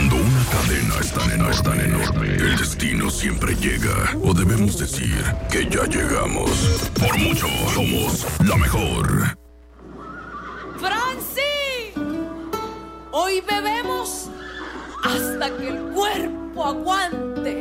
Cuando una cadena es tan enorme, el destino siempre llega. O debemos decir que ya llegamos. Por mucho, somos la mejor. ¡Franci! Hoy bebemos hasta que el cuerpo aguante.